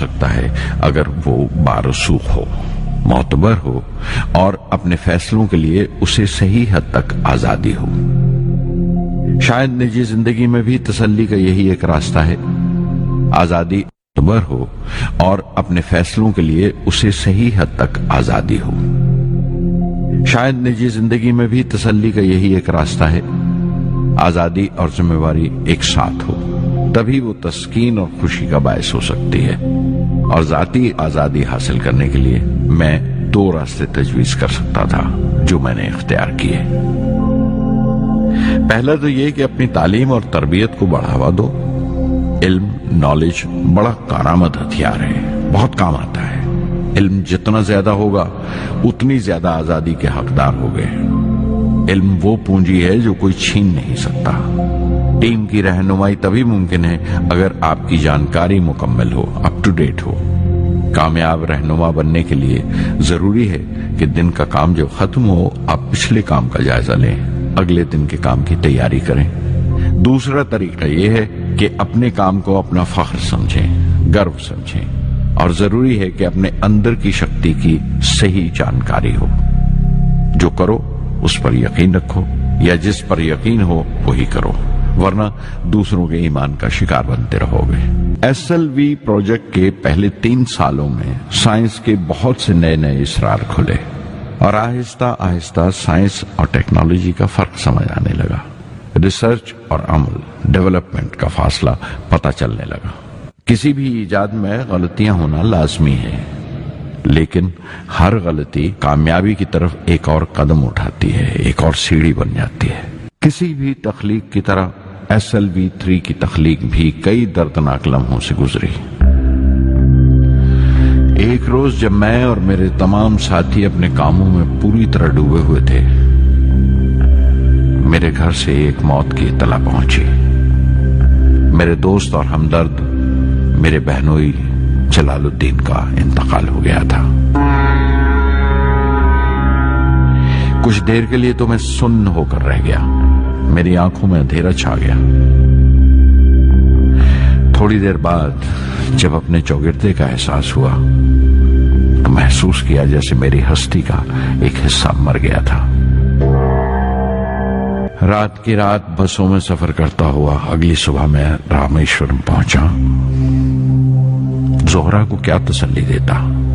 सकता है अगर वो बारसूख हो, मोतबर हो और अपने फैसलों के लिए उसे सही हद तक आजादी हो। शायद निजी जिंदगी में भी तसल्ली का यही एक रास्ता है, आजादी, मोतबर हो और अपने फैसलों के लिए उसे सही हद तक आजादी हो। शायद निजी जिंदगी में भी तसल्ली का यही एक रास्ता है, आजादी और जिम्मेवारी एक साथ हो, तभी वो तस्कीन और खुशी का बायस हो सकती है। और जाती आजादी हासिल करने के लिए मैं 2 रास्ते तजवीज कर सकता था जो मैंने इख्तियार किए। पहला तो ये कि अपनी तालीम और तरबियत को बढ़ावा दो। इल्म, नॉलेज बड़ा कारआमद हथियार है, बहुत काम आता है। इल्म जितना ज्यादा होगा उतनी ज्यादा आजादी के हकदार हो गए। इल्म वो पूंजी है जो कोई छीन नहीं सकता। टीम की रहनुमाई तभी मुमकिन है अगर आपकी जानकारी मुकम्मल हो, अप टू डेट हो। कामयाब रहनुमा बनने के लिए जरूरी है कि दिन का काम जब खत्म हो आप पिछले काम का जायजा लें, अगले दिन के काम की तैयारी करें। दूसरा तरीका यह है कि अपने काम को अपना फख्र समझें, गर्व समझें और जरूरी है कि अपने अंदर की शक्ति की सही जानकारी हो। जो करो उस पर यकीन रखो, या जिस पर यकीन हो वही करो, वरना दूसरों के ईमान का शिकार बनते रहोगे। SLV प्रोजेक्ट के पहले 3 सालों में साइंस के बहुत से नए नए इसरार खुले और आहिस्ता आहिस्ता साइंस और टेक्नोलॉजी का फर्क समझ आने लगा। रिसर्च और अमल, डेवलपमेंट का फासला पता चलने लगा। किसी भी इजाद में गलतियां होना लाजमी है, लेकिन हर गलती कामयाबी की तरफ एक और कदम उठाती है, एक और सीढ़ी बन जाती है। किसी भी तख्लीक की तरह SLV 3 की तख्लीक भी कई दर्दनाक लम्हों से गुजरी। एक रोज जब मैं और मेरे तमाम साथी अपने कामों में पूरी तरह डूबे हुए थे, मेरे घर से एक मौत की इत्तला पहुंची। मेरे दोस्त और हमदर्द मेरे बहनोई जलालुद्दीन का इंतकाल हो गया था। कुछ देर के लिए तो मैं सुन्न होकर रह गया, मेरी आंखों में अंधेरा छा गया। थोड़ी देर बाद जब अपने चौगिरदे का एहसास हुआ तो महसूस किया जैसे मेरी हस्ती का एक हिस्सा मर गया था। रात की रात बसों में सफर करता हुआ अगली सुबह मैं रामेश्वरम पहुंचा। जोहरा को क्या तसल्ली देता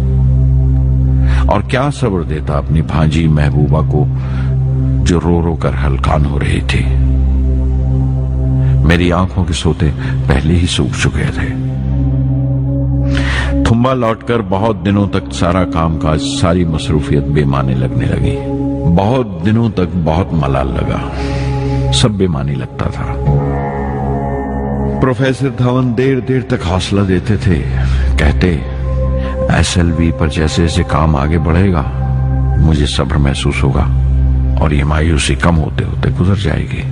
और क्या सब्र देता अपनी भांजी महबूबा को, जो रो रो कर हलकान हो रही थी। मेरी आंखों के सोते पहले ही सूख चुके थे। थुम्बा लौटकर बहुत दिनों तक सारा कामकाज, सारी मसरूफियत बेमानी लगने लगी। बहुत दिनों तक बहुत मलाल लगा, सब बेमानी लगता था। प्रोफेसर धवन देर देर तक हौसला देते थे, कहते SLV पर जैसे जैसे काम आगे बढ़ेगा मुझे सब्र महसूस होगा और ये मायूसी कम होते होते गुजर जाएगी।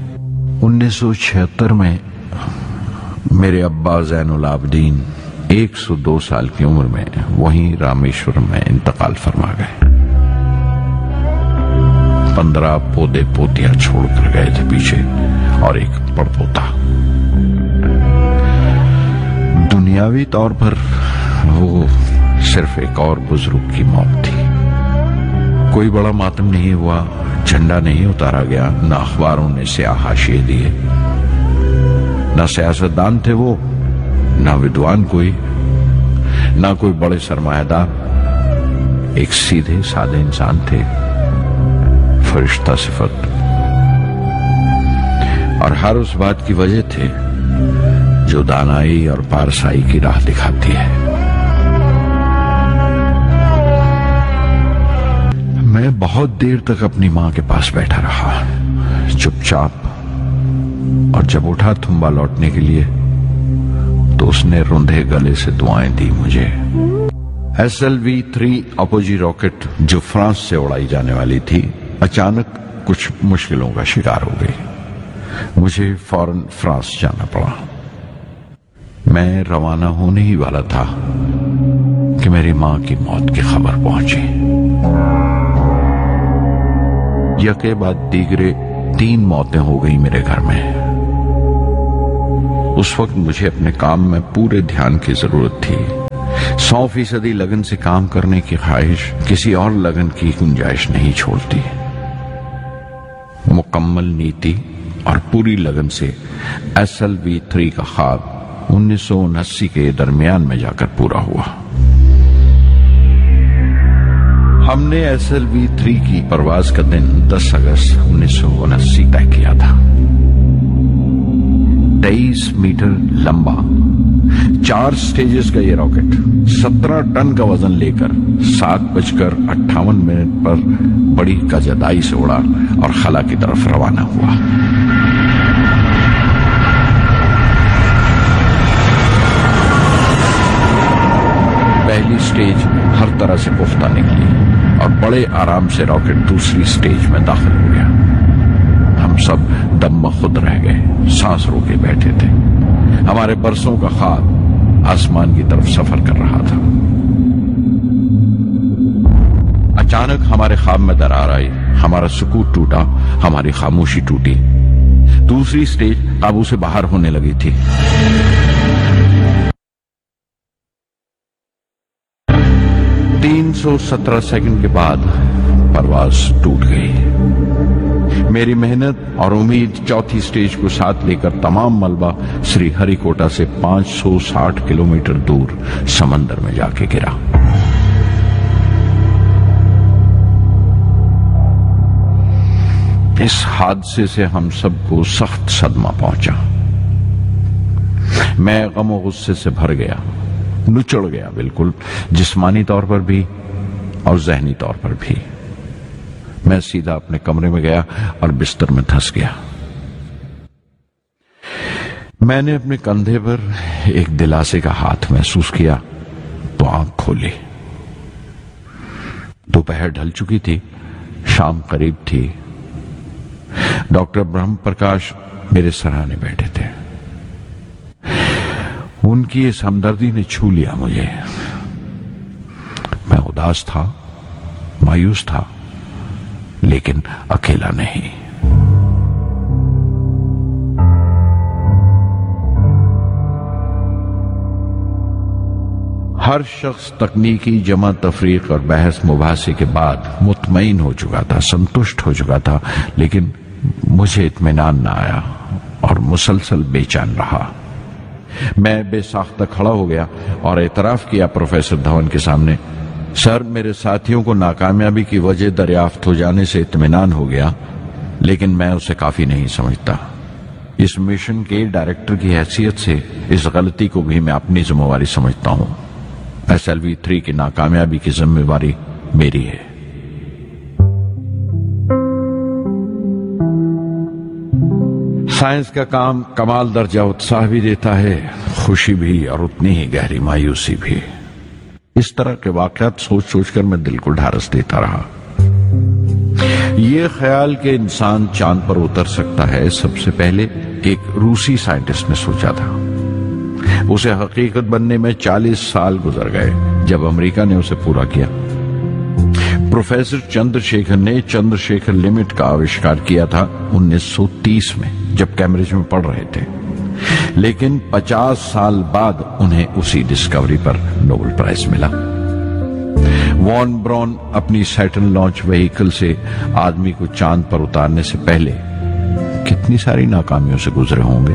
1976 में मेरे अब्बा ज़ैनुल आबदीन 102 साल की उम्र में वहीं रामेश्वरम में इंतकाल फरमा गए। 15 पोते पोतियां छोड़कर गए थे पीछे और एक पड़पोता। दुनियावी तौर पर वो सिर्फ एक और बुजुर्ग की मौत थी। कोई बड़ा मातम नहीं हुआ, झंडा नहीं उतारा गया, न अखबारों ने स्याह हाशिए दिए, न सियासतदान थे वो, न विद्वान कोई, न कोई बड़े सरमायादार। एक सीधे सादे इंसान थे, फरिश्ता सिफत। और हर उस बात की वजह थे जो दानाई और पारसाई की राह दिखाती है। मैं बहुत देर तक अपनी मां के पास बैठा रहा, चुपचाप, और जब उठा थुम्बा लौटने के लिए तो उसने रुंधे गले से दुआएं दी मुझे। SLV 3 अपोजी रॉकेट जो फ्रांस से उड़ाई जाने वाली थी, अचानक कुछ मुश्किलों का शिकार हो गई। मुझे फौरन फ्रांस जाना पड़ा। मैं रवाना होने ही वाला था कि मेरी मां की मौत की खबर पहुंची। यके बाद दीगरे 3 मौतें हो गई मेरे घर में। उस वक्त मुझे अपने काम में पूरे ध्यान की जरूरत थी। 100% लगन से काम करने की ख्वाहिश किसी और लगन की गुंजाइश नहीं छोड़ती। मुकम्मल नीति और पूरी लगन से SLV-3 का ख्वाब 1979 के दरमियान में जाकर पूरा हुआ। हमने SLV-3 की परवाज का दिन 10 अगस्त 1979 तय किया था। 23 मीटर लंबा 4 स्टेजेस का ये रॉकेट 17 टन का वजन लेकर 7:58 पर बड़ी कजदाई से उड़ा और खला की तरफ रवाना हुआ। पहली स्टेज हर तरह से पुख्ता निकली और बड़े आराम से रॉकेट दूसरी स्टेज में दाखिल हो गया। हम सब दम खुद रह गए, सांस रोके बैठे थे। हमारे बरसों का ख्वाब आसमान की तरफ सफर कर रहा था। अचानक हमारे ख्वाब में दरार आई, हमारा सुकूत टूटा, हमारी खामोशी टूटी। दूसरी स्टेज काबू से बाहर होने लगी थी। 317 सेकंड के बाद परवाज टूट गई। मेरी मेहनत और उम्मीद चौथी स्टेज को साथ लेकर तमाम मलबा श्री हरिकोटा से 560 किलोमीटर दूर समंदर में जाके गिरा। इस हादसे से हम सबको सख्त सदमा पहुंचा। मैं गम और गुस्से से भर गया, नुचड़ गया, बिल्कुल जिस्मानी तौर पर भी और जहनी तौर पर भी। मैं सीधा अपने कमरे में गया और बिस्तर में धंस गया। मैंने अपने कंधे पर एक दिलासे का हाथ महसूस किया तो आंख खोली। दोपहर ढल चुकी थी, शाम करीब थी। डॉक्टर ब्रह्म प्रकाश मेरे सराहने बैठे थे। उनकी इस हमदर्दी ने छू लिया मुझे। मैं उदास था, मायूस था, लेकिन अकेला नहीं। हर शख्स तकनीकी जमा तफरीक और बहस मुबासे के बाद मुतमईन हो चुका था, संतुष्ट हो चुका था, लेकिन मुझे इत्मीनान न आया और मुसलसल बेचैन रहा। मैं बेसाख्ता खड़ा हो गया और एतराफ किया प्रोफेसर धवन के सामने, सर, मेरे साथियों को नाकामयाबी की वजह दरियाफ्त हो जाने से इत्मीनान हो गया, लेकिन मैं उसे काफी नहीं समझता। इस मिशन के डायरेक्टर की हैसियत से इस गलती को भी मैं अपनी जिम्मेवारी समझता हूं। SLV-3 की नाकामयाबी की जिम्मेवारी मेरी है। साइंस का काम कमाल दर्जा उत्साह भी देता है, खुशी भी और उतनी ही गहरी मायूसी भी। इस तरह के वाकयात सोच सोचकर मैं दिल को ढारस देता रहा। ये ख्याल कि इंसान चांद पर उतर सकता है, सबसे पहले एक रूसी साइंटिस्ट ने सोचा था। उसे हकीकत बनने में 40 साल गुजर गए जब अमेरिका ने उसे पूरा किया। प्रोफेसर चंद्रशेखर ने चंद्रशेखर लिमिट का आविष्कार किया था 1930 में, जब कैम्ब्रिज में पढ़ रहे थे, लेकिन 50 साल बाद उन्हें उसी डिस्कवरी पर नोबेल प्राइज मिला। वॉन ब्रॉन अपनी सैटर्न लॉन्च व्हीकल से आदमी को चांद पर उतारने से पहले कितनी सारी नाकामियों से गुजरे होंगे।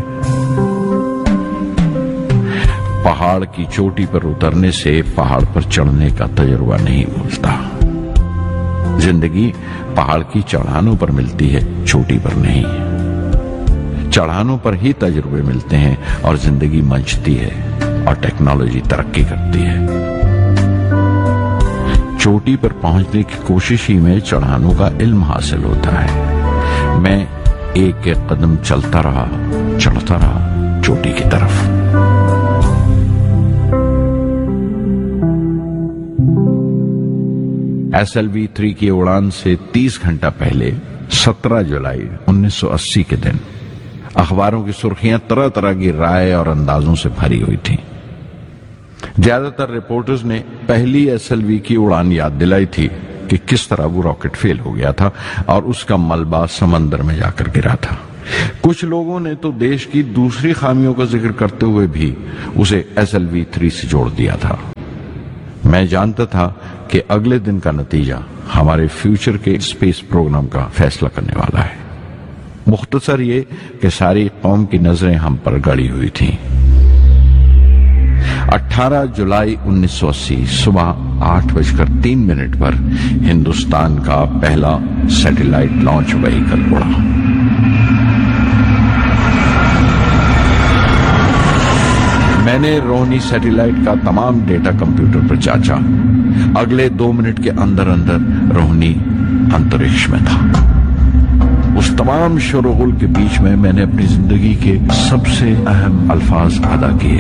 पहाड़ की चोटी पर उतरने से पहाड़ पर चढ़ने का तजुर्बा नहीं भूलता। जिंदगी पहाड़ की चढ़ानों पर मिलती है, चोटी पर नहीं। चढ़ानों पर ही तजुर्बे मिलते हैं और जिंदगी मंचती है और टेक्नोलॉजी तरक्की करती है। चोटी पर पहुंचने की कोशिश ही में चढ़ानों का इल्म हासिल होता है। मैं एक एक कदम चलता रहा, चढ़ता रहा चोटी की तरफ। SLV-3 की उड़ान से 30 घंटा पहले 17 जुलाई 1980 के दिन अखबारों की सुर्खियां तरह तरह की राय और अंदाजों से भरी हुई थी। ज्यादातर रिपोर्टर्स ने पहली SLV की उड़ान याद दिलाई थी कि किस तरह वो रॉकेट फेल हो गया था और उसका मलबा समंदर में जाकर गिरा था। कुछ लोगों ने तो देश की दूसरी खामियों का जिक्र करते हुए भी उसे SLV-3 से जोड़ दिया था। मैं जानता था कि अगले दिन का नतीजा हमारे फ्यूचर के स्पेस प्रोग्राम का फैसला करने वाला है। मुख्तसर ये कि सारी कौम की नजरें हम पर गड़ी हुई थीं। 18 जुलाई 1980 सुबह 8:03 पर हिंदुस्तान का पहला सैटेलाइट लॉन्च व्हीकल उड़ा। मैंने रोहिणी सैटेलाइट का तमाम डेटा कंप्यूटर पर जांचा। अगले 2 मिनट के अंदर अंदर रोहिणी अंतरिक्ष में था। उस तमाम शोरगुल के बीच में मैंने अपनी जिंदगी के सबसे अहम अल्फाज अदा किए।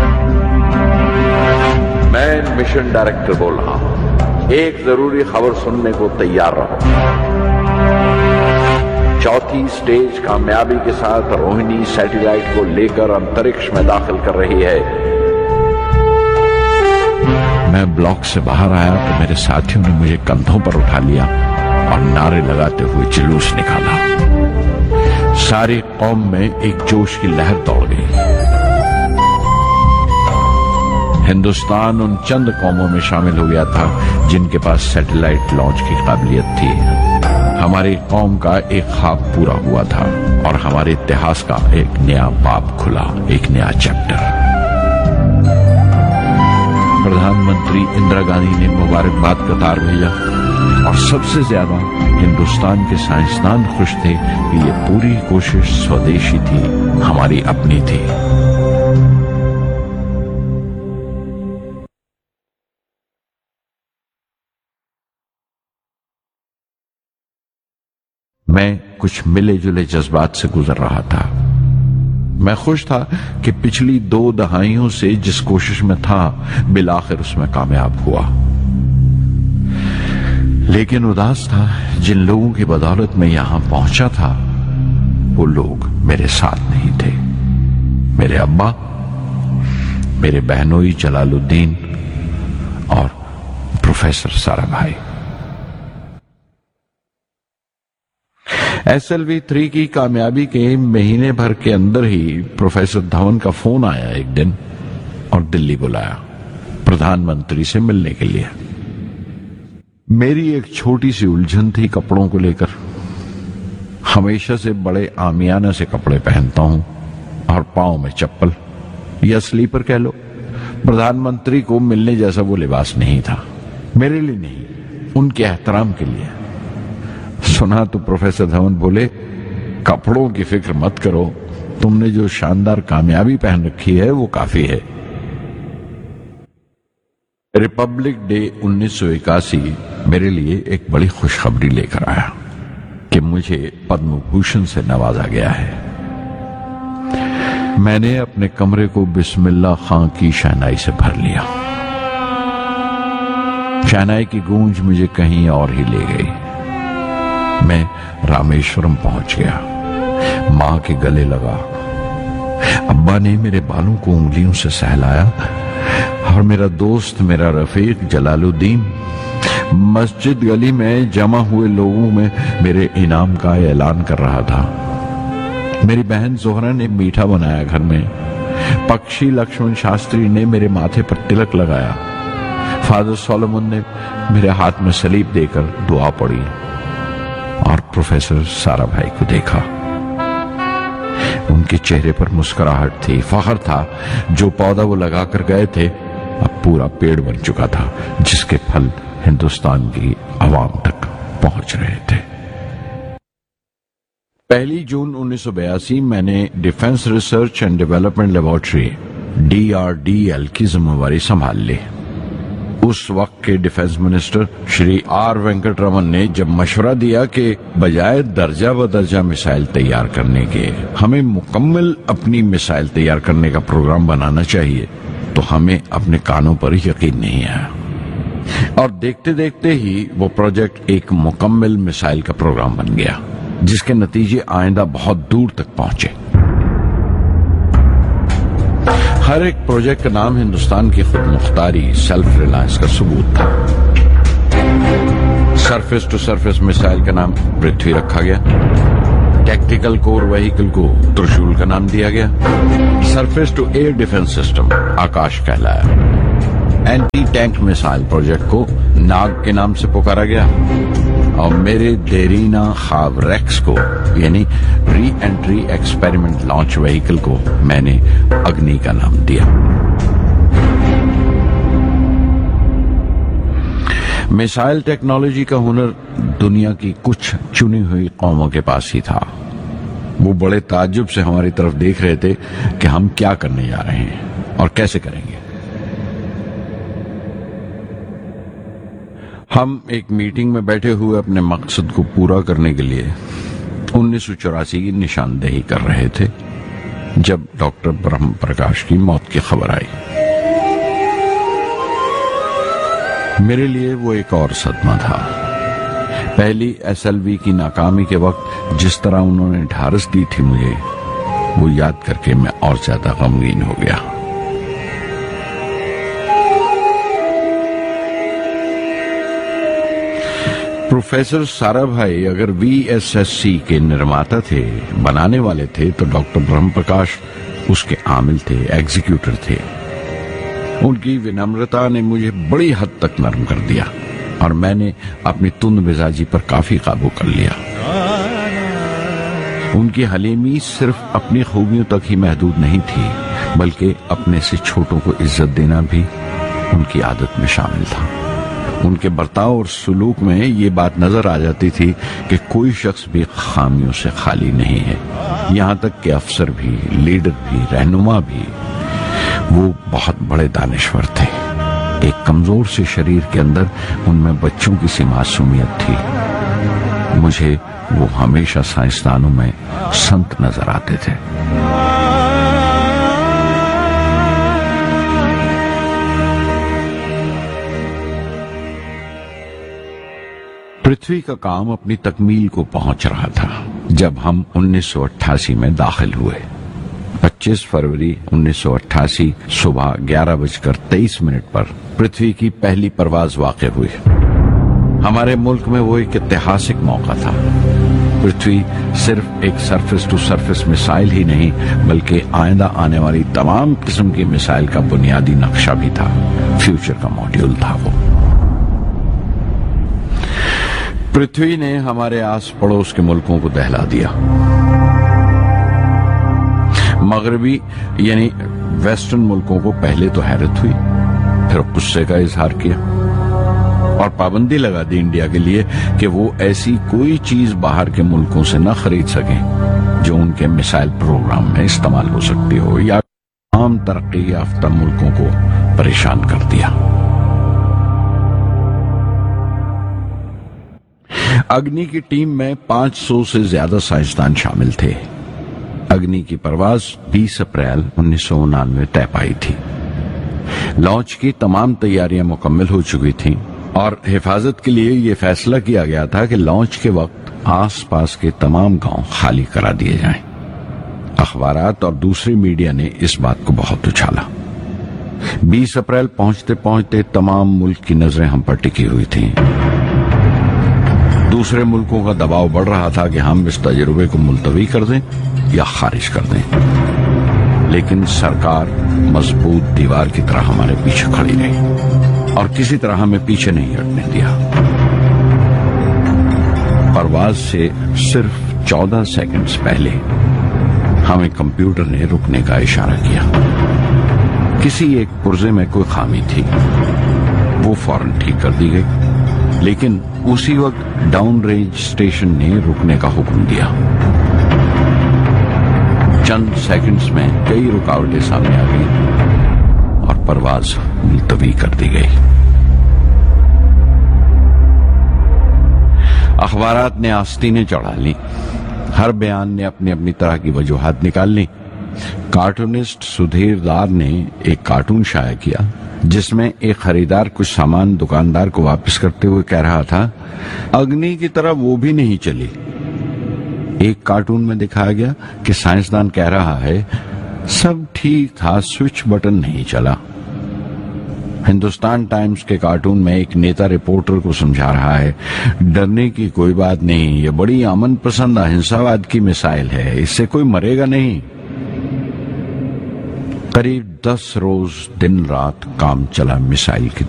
मैं मिशन डायरेक्टर बोल रहा हूं, एक जरूरी खबर सुनने को तैयार रहो। चौथी स्टेज कामयाबी के साथ रोहिणी सैटेलाइट को लेकर अंतरिक्ष में दाखिल कर रही है। मैं ब्लॉक से बाहर आया तो मेरे साथियों ने मुझे कंधों पर उठा लिया और नारे लगाते हुए जुलूस निकाला। सारी कौम में एक जोश की लहर दौड़ गई। हिंदुस्तान उन चंद कौमों में शामिल हो गया था जिनके पास सैटेलाइट लॉन्च की काबिलियत थी। हमारी कौम का एक ख्वाब पूरा हुआ था और हमारे इतिहास का एक नया बाब खुला, एक नया चैप्टर। प्रधानमंत्री इंदिरा गांधी ने मुबारकबाद का तार भेजा और सबसे ज्यादा हिंदुस्तान के साइंसदान खुश थे कि ये पूरी कोशिश स्वदेशी थी, हमारी अपनी थी। मैं कुछ मिले जुले जज्बात से गुजर रहा था। मैं खुश था कि पिछली 2 दहाइयों से जिस कोशिश में था बिलाखिर उसमें कामयाब हुआ, लेकिन उदास था जिन लोगों की बदौलत मैं यहां पहुंचा था वो लोग मेरे साथ नहीं थे। मेरे अब्बा, मेरे बहनोई जलालुद्दीन और प्रोफेसर साराभाई। SLV-3 की कामयाबी के महीने भर के अंदर ही प्रोफेसर धवन का फोन आया एक दिन और दिल्ली बुलाया प्रधानमंत्री से मिलने के लिए। मेरी एक छोटी सी उलझन थी कपड़ों को लेकर। हमेशा से बड़े आमियाना से कपड़े पहनता हूं और पांव में चप्पल या स्लीपर कह लो। प्रधानमंत्री को मिलने जैसा वो लिबास नहीं था, मेरे लिए नहीं, उनके एहतराम के लिए। सुना तो प्रोफेसर धवन बोले, कपड़ों की फिक्र मत करो, तुमने जो शानदार कामयाबी पहन रखी है वो काफी है। रिपब्लिक डे 1981 मेरे लिए एक बड़ी खुशखबरी लेकर आया कि मुझे पद्म भूषण से नवाजा गया है। मैंने अपने कमरे को बिस्मिल्लाह खां की शहनाई से भर लिया। शहनाई की गूंज मुझे कहीं और ही ले गई। मैं रामेश्वरम पहुंच गया, मां के गले लगा। अब्बा ने मेरे बालों को उंगलियों से सहलाया और मेरा दोस्त, मेरा रफीक जलालुद्दीन मस्जिद गली में जमा हुए लोगों में मेरे इनाम का ऐलान कर रहा था। मेरी बहन जोहरा ने मीठा बनाया घर में। पक्षी लक्ष्मण शास्त्री ने मेरे माथे पर तिलक लगाया। फादर सोलोमन ने मेरे हाथ में सलीब देकर दुआ पढ़ी और प्रोफेसर साराभाई को देखा। उनके चेहरे पर मुस्कुराहट थी, फख्र था। जो पौधा वो लगाकर गए थे अब पूरा पेड़ बन चुका था, जिसके फल हिंदुस्तान की आवाम तक पहुंच रहे थे। 1 जून 1982 मैंने defence research and development laboratory DRDL की जिम्मेवारी संभाल ली। उस वक्त के defence minister Shri R Venkataraman ने जब मशवरा दिया कि बजाय दर्जा बदर्जा मिसाइल तैयार करने के हमें मुकम्मल अपनी मिसाइल तैयार करने का प्रोग्राम बनाना चाहिए, तो हमें अपने कानों पर यकीन नहीं आया और देखते देखते ही वो प्रोजेक्ट एक मुकम्मल मिसाइल का प्रोग्राम बन गया, जिसके नतीजे आइंदा बहुत दूर तक पहुंचे। हर एक प्रोजेक्ट का नाम हिंदुस्तान की खुद मुख्तारी, सेल्फ रिलायंस का सबूत था। सरफेस टू सरफेस मिसाइल का नाम पृथ्वी रखा गया। टैक्टिकल कोर व्हीकल को त्रिशूल का नाम दिया गया। Surface to air defence system आकाश कहलाया। एंटी टैंक मिसाइल प्रोजेक्ट को नाग के नाम से पुकारा गया और मेरे देरीना ख्वाब रेक्स को यानी re entry experiment launch vehicle को मैंने अग्नि का नाम दिया। मिसाइल टेक्नोलॉजी का हुनर दुनिया की कुछ चुनी हुई कौमों के पास ही था। वो बड़े ताज्जुब से हमारी तरफ देख रहे थे कि हम क्या करने जा रहे हैं और कैसे करेंगे। हम एक मीटिंग में बैठे हुए अपने मकसद को पूरा करने के लिए 1984 की निशानदेही कर रहे थे जब डॉक्टर ब्रह्म प्रकाश की मौत की खबर आई। मेरे लिए वो एक और सदमा था। पहली SLV की नाकामी के वक्त जिस तरह उन्होंने ढारस दी थी मुझे, वो याद करके मैं और ज्यादा गमगीन हो गया। प्रोफेसर साराभाई अगर VSSC के निर्माता थे, बनाने वाले थे, तो डॉक्टर ब्रह्म प्रकाश उसके आमिल थे, एग्जीक्यूटर थे। उनकी विनम्रता ने मुझे बड़ी हद तक नरम कर दिया और मैंने अपनी तुंद मिजाजी पर काफी काबू कर लिया। उनकी हलीमी सिर्फ अपनी खूबियों तक ही महदूद नहीं थी, बल्कि अपने से छोटों को इज्जत देना भी उनकी आदत में शामिल था। उनके बर्ताव और सुलूक में ये बात नजर आ जाती थी कि कोई शख्स भी खामियों से खाली नहीं है। यहाँ तक कि अफसर भी, लीडर भी, रहनुमा भी। वो बहुत बड़े दानिश्वर थे। एक कमजोर से शरीर के अंदर उनमें बच्चों की सी मासूमियत थी। मुझे वो हमेशा साइंसदानों में संत नजर आते थे। पृथ्वी का काम अपनी तकमील को पहुंच रहा था जब हम 1988 में दाखिल हुए। 25 फरवरी 1988 सुबह 11:23 पर पृथ्वी की पहली परवाज वाक़ हुई। हमारे मुल्क में वो एक ऐतिहासिक मौका था। पृथ्वी सिर्फ एक सरफेस टू सरफेस मिसाइल ही नहीं, बल्कि आइंदा आने वाली तमाम किस्म की मिसाइल का बुनियादी नक्शा भी था। फ्यूचर का मॉड्यूल था वो। पृथ्वी ने हमारे आस पड़ोस के मुल्कों को दहला दिया। मगरबी यानी वेस्टर्न मुल्कों को पहले तो हैरत हुई, फिर गुस्से का इजहार किया और पाबंदी लगा दी इंडिया के लिए कि वो ऐसी कोई चीज बाहर के मुल्कों से न खरीद सकें जो उनके मिसाइल प्रोग्राम में इस्तेमाल हो सकती हो, या तमाम तरक्की याफ्ता मुल्कों को परेशान कर दिया। अग्नि की टीम में 500 से ज्यादा साइंसदान शामिल थे। अग्नि की परवाज 20 अप्रैल 1999 तय पाई थी। लॉन्च की तमाम तैयारियां मुकम्मल हो चुकी थीं और हिफाजत के लिए यह फैसला किया गया था कि लॉन्च के वक्त आसपास के तमाम गांव खाली करा दिए जाएं। अखबारात और दूसरी मीडिया ने इस बात को बहुत उछाला। 20 अप्रैल पहुंचते पहुंचते तमाम मुल्क की नजरें हम पर टिकी हुई थीं। दूसरे मुल्कों का दबाव बढ़ रहा था कि हम इस तजुर्बे को मुलतवी कर दें या खारिज कर दें, लेकिन सरकार मजबूत दीवार की तरह हमारे पीछे खड़ी रही और किसी तरह हमें पीछे नहीं हटने दिया। परवाज से सिर्फ 14 सेकंड्स पहले हमें कंप्यूटर ने रुकने का इशारा किया। किसी एक पुर्जे में कोई खामी थी, वो फौरन ठीक कर दी गई, लेकिन उसी वक्त डाउन रेंज स्टेशन ने रुकने का हुक्म दिया। चंद सेकंड्स में कई रुकावटें सामने आ गई और परवाज मुलतवी कर दी गई। अखबारात ने आस्तीनें चढ़ा ली। हर बयान ने अपनी अपनी तरह की वजूहात निकाल ली। कार्टूनिस्ट सुधीर दार ने एक कार्टून शाया किया जिसमें एक खरीदार कुछ सामान दुकानदार को वापस करते हुए कह रहा था, अग्नि की तरह वो भी नहीं चली। एक कार्टून में दिखाया गया कि साइंसदान कह रहा है, सब ठीक था, स्विच बटन नहीं चला। हिंदुस्तान टाइम्स के कार्टून में एक नेता रिपोर्टर को समझा रहा है, डरने की कोई बात नहीं, ये बड़ी अमन पसंद अहिंसावाद की मिसाइल है, इससे कोई मरेगा नहीं। करीब 10 रोज दिन रात काम चला मिसाइल की